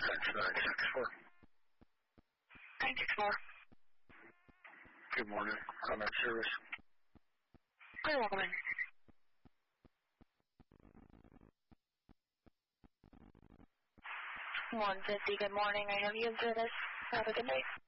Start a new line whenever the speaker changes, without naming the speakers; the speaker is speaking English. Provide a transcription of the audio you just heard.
964.
964.
Good morning. I'm at service.
You're welcome in. 150, good morning. I have you in service. Have a good night.